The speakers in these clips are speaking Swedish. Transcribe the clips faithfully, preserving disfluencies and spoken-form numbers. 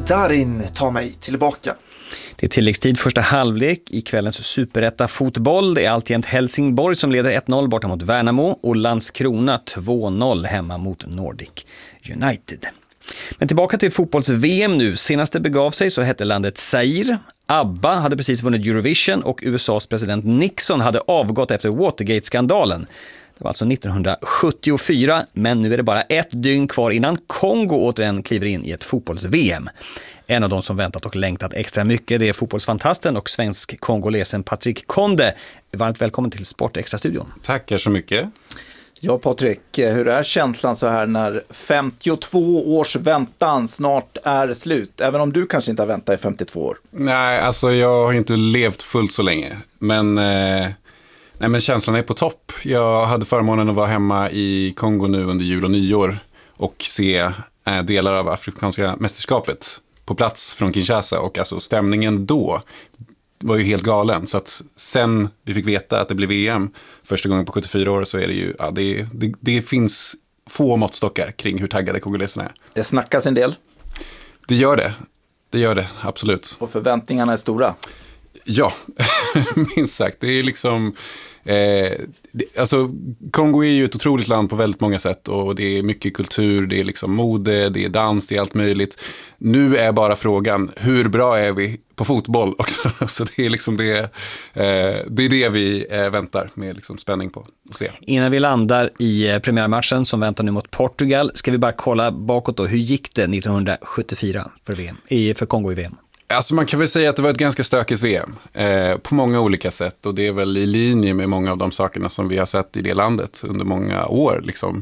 Darin tar mig tillbaka. Det är tilläggstid första halvlek i kvällens superetta fotboll. Det är alltjämt Helsingborg som leder ett noll borta mot Värnamo och Landskrona två noll hemma mot Nordic United. Men tillbaka till fotbolls-V M nu. Senast det begav sig så hette landet Zaire. ABBA hade precis vunnit Eurovision och U S A:s president Nixon hade avgått efter Watergate-skandalen. Det var alltså nittonhundrasjuttiofyra, men nu är det bara ett dygn kvar innan Kongo återigen kliver in i ett fotbolls-V M. En av de som väntat och längtat extra mycket, det är fotbollsfantasten och svensk-kongolesen Patrick Konde. Varmt välkommen till Sportextra-studion. Tackar så mycket. Ja, Patrik, hur är känslan så här när femtiotvå års väntan snart är slut? Även om du kanske inte har väntat i femtiotvå år. Nej, alltså jag har inte levt fullt så länge. Men, eh, nej, men känslan är på topp. Jag hade förmånen att vara hemma i Kongo nu under jul och nyår och se eh, delar av afrikanska mästerskapet på plats från Kinshasa. Och alltså stämningen då var ju helt galen. Så att sen vi fick veta att det blev V M första gången på sjuttiofyra år så är det ju, ja, det, det, det finns få måttstockar kring hur taggade kongoleserna är. Det snackas en del. Det gör det. Det gör det, absolut. Och förväntningarna är stora. Ja, minst sagt. Det är liksom... Eh, det, alltså, Kongo är ju ett otroligt land på väldigt många sätt och det är mycket kultur, det är liksom mode, det är dans, det är allt möjligt. Nu är bara frågan, hur bra är vi på fotboll också? Så det är liksom det, eh, det, är det vi eh, väntar med liksom spänning på att se. Innan vi landar i premiärmatchen som väntar nu mot Portugal ska vi bara kolla bakåt då. Hur gick det nittonhundrasjuttiofyra för, V M, i, för Kongo i V M? Alltså man kan väl säga att det var ett ganska stökigt V M eh, på många olika sätt och det är väl i linje med många av de sakerna som vi har sett i det landet under många år. Liksom.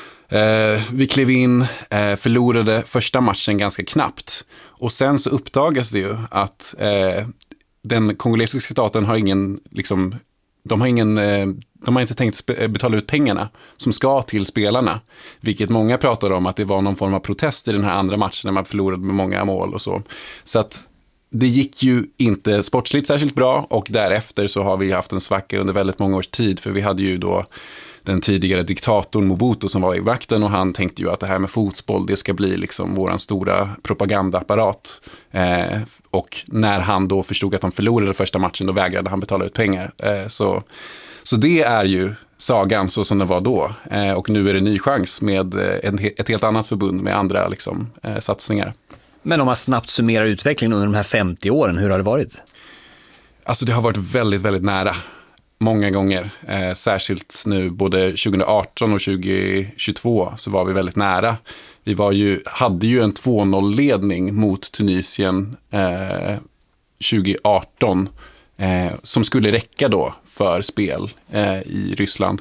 Eh, vi klev in, eh, förlorade första matchen ganska knappt och sen så uppdagas det ju att eh, den kongolesiska staten har ingen, liksom, de har ingen, eh, de har inte tänkt spe- betala ut pengarna som ska till spelarna, vilket många pratar om att det var någon form av protest i den här andra matchen när man förlorade med många mål och så. Så att det gick ju inte sportsligt särskilt bra och därefter så har vi haft en svacka under väldigt många års tid för vi hade ju då den tidigare diktatorn Mobutu som var i vakten och han tänkte ju att det här med fotboll det ska bli liksom våran stora propagandaapparat eh, och när han då förstod att de förlorade första matchen då vägrade han betala ut pengar. Eh, så, så det är ju sagan så som det var då eh, och nu är det en ny chans med en, ett helt annat förbund med andra liksom, eh, satsningar. Men om man snabbt summerar utvecklingen under de här femtio åren, hur har det varit? Alltså det har varit väldigt, väldigt nära. Många gånger. Eh, särskilt nu både tjugoarton och tjugohundratjugotvå så var vi väldigt nära. Vi var ju, hade ju en två noll-ledning mot Tunisien eh, tjugoarton eh, som skulle räcka då för spel eh, i Ryssland.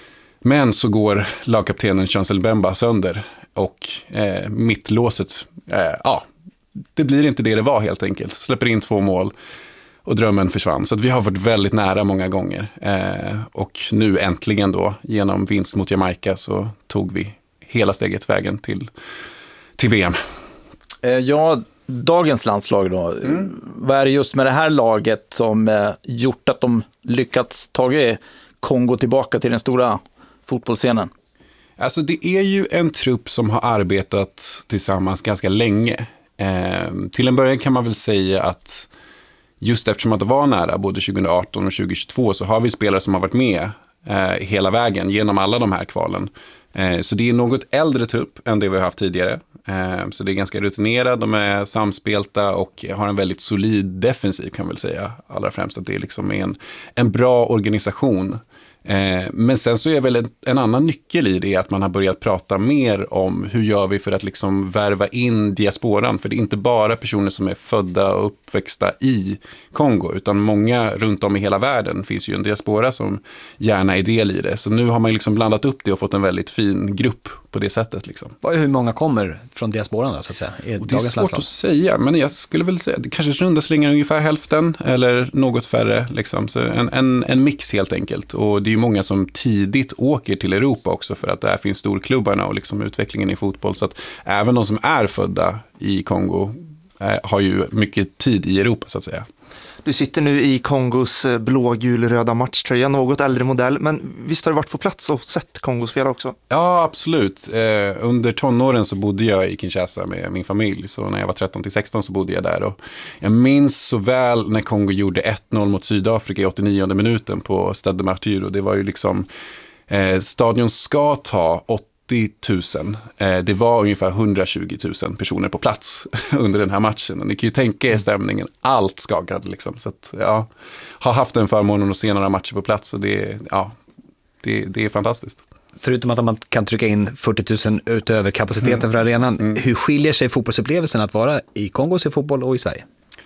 Men så går lagkaptenen Chancel Bemba sönder och eh, mittlåset, eh, ja, det blir inte det det var helt enkelt. Släpper in två mål och drömmen försvann. Så att vi har varit väldigt nära många gånger. Eh, och nu äntligen då, genom vinst mot Jamaica så tog vi hela steget vägen till, till V M. Eh, ja, dagens landslag då. Mm. Vad är det just med det här laget som eh, gjort att de lyckats ta Kongo tillbaka till den stora fotbollsscenen? Alltså det är ju en trupp som har arbetat tillsammans ganska länge. Eh, till en början kan man väl säga att just eftersom att det var nära både tjugoarton och tjugohundratjugotvå så har vi spelare som har varit med eh, hela vägen genom alla de här kvalen. Eh, så det är något äldre trupp än det vi har haft tidigare. Eh, så det är ganska rutinerat, de är samspelta och har en väldigt solid defensiv kan man väl säga. Allra främst att det är liksom en, en bra organisation. Eh, men sen så är väl en, en annan nyckel i det att man har börjat prata mer om hur gör vi för att liksom värva in diasporan, för det är inte bara personer som är födda och uppväxta i Kongo utan många runt om i hela världen finns ju en diaspora som gärna är del i det, så nu har man liksom blandat upp det och fått en väldigt fin grupp på det sättet liksom. Hur många kommer från diasporan då så att säga? I det är svårt landslag? Att säga, men jag skulle väl säga det kanske runda slängar ungefär hälften eller något färre liksom, så en, en, en mix helt enkelt, och det är ju många som tidigt åker till Europa också för att där finns storklubbarna och liksom utvecklingen i fotboll, så att även de som är födda i Kongo eh, har ju mycket tid i Europa så att säga. Du sitter nu i Kongos blå-gul-röda matchtröja, något äldre modell, men visst har du varit på plats och sett Kongo spela också? Ja, absolut. Eh, under tonåren så bodde jag i Kinshasa med min familj, så när jag var tretton till sexton så bodde jag där. Och jag minns så väl när Kongo gjorde ett noll mot Sydafrika i åttionionde minuten på Stade de Martyr, och det var ju liksom, eh, stadion ska ta åttio tusen. Eh, det var ungefär hundratjugo tusen personer på plats under den här matchen. Och ni kan ju tänka er stämningen, allt skakade liksom. Så att, ja, har haft en förmån att se några matcher på plats, och det, ja, det, det är fantastiskt. Förutom att man kan trycka in fyrtio tusen utöver kapaciteten mm. för arenan, mm. hur skiljer sig fotbollsupplevelsen att vara i Kongo i fotboll och i Sverige?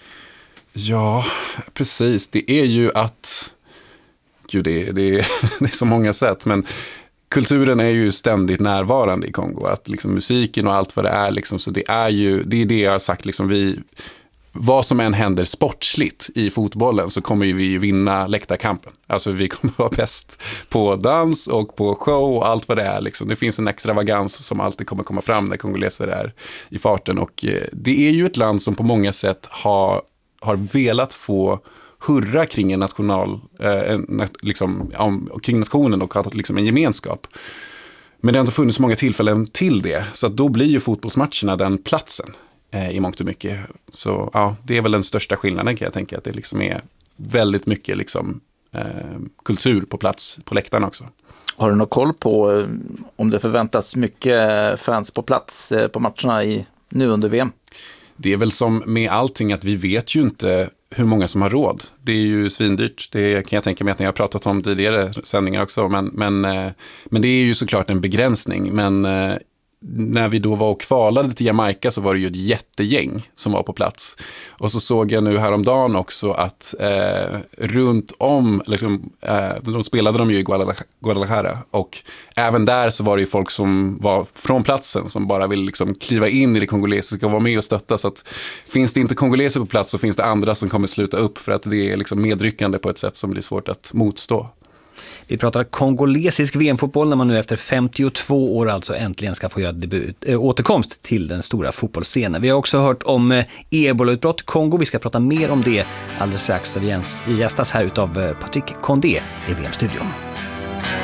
Ja, precis. Det är ju att, gud, det, det, det är så många sätt, men kulturen är ju ständigt närvarande i Kongo. Att liksom musiken och allt vad det är, liksom, så det är ju, det är det jag har sagt, liksom, vi, vad som än händer sportsligt i fotbollen så kommer vi ju vinna läktarkampen. Alltså vi kommer vara bäst på dans och på show och allt vad det är. Liksom. Det finns en extravagans som alltid kommer komma fram när kongoleser är i farten. Och eh, det är ju ett land som på många sätt har, har velat få hurra kring en national, eh, en, liksom, om, kring nationen och ha liksom en gemenskap. Men det har inte funnits många tillfällen till det. Så att då blir ju fotbollsmatcherna den platsen eh, i mångt och mycket. Så ja, det är väl den största skillnaden, kan jag tänka, att det liksom är väldigt mycket liksom, eh, kultur på plats på läktarna också. Har du någon koll på eh, om det förväntas mycket fans på plats eh, på matcherna i, nu under V M? Det är väl som med allting att vi vet ju inte hur många som har råd. Det är ju svindyrt. Det kan jag tänka mig att ni har pratat om tidigare sändningar också. Men, men, men det är ju såklart en begränsning. Men när vi då var och kvalade till Jamaica så var det ju ett jättegäng som var på plats. Och så såg jag nu häromdagen också att eh, runt om, liksom, eh, de spelade de ju i Guadalajara, och även där så var det ju folk som var från platsen som bara vill liksom kliva in i det kongolesiska och vara med och stötta. Så att finns det inte kongoleser på plats så finns det andra som kommer sluta upp, för att det är liksom medryckande på ett sätt som blir svårt att motstå. Vi pratar kongolesisk V M-fotboll när man nu efter femtiotvå år alltså äntligen ska få göra debut, äh, återkomst till den stora fotbollsscenen. Vi har också hört om äh, ebolautbrott i Kongo. Vi ska prata mer om det alldeles strax. Vi gästas här utav äh, Patrick Condé i V M-studion.